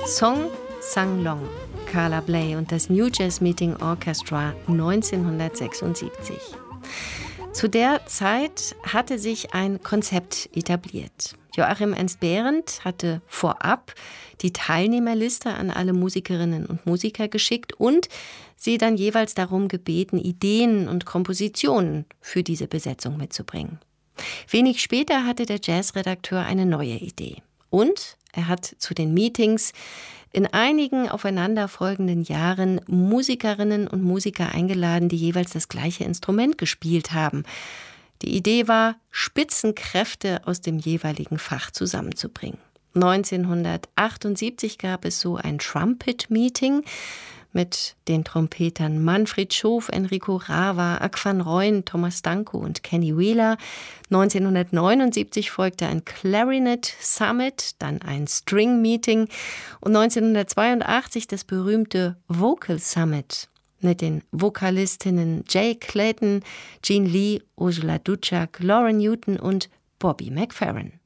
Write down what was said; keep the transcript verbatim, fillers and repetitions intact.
Song Sang Long, Carla Bley und das New Jazz Meeting Orchestra neunzehnhundertsechsundsiebzig. Zu der Zeit hatte sich ein Konzept etabliert. Joachim Ernst-Behrendt hatte vorab die Teilnehmerliste an alle Musikerinnen und Musiker geschickt und sie dann jeweils darum gebeten, Ideen und Kompositionen für diese Besetzung mitzubringen. Wenig später hatte der Jazzredakteur eine neue Idee. Und er hat zu den Meetings in einigen aufeinanderfolgenden Jahren Musikerinnen und Musiker eingeladen, die jeweils das gleiche Instrument gespielt haben. Die Idee war, Spitzenkräfte aus dem jeweiligen Fach zusammenzubringen. neunzehnhundertachtundsiebzig gab es so ein Trumpet-Meeting mit den Trompetern Manfred Schof, Enrico Rava, Ak van Rooyen, Thomas Danko und Kenny Wheeler. neunzehnhundertneunundsiebzig folgte ein Clarinet Summit, dann ein String Meeting und neunzehnhundertzweiundachtzig das berühmte Vocal Summit mit den Vokalistinnen Jay Clayton, Gene Lee, Ursula Duczak, Lauren Newton und Bobby McFerrin.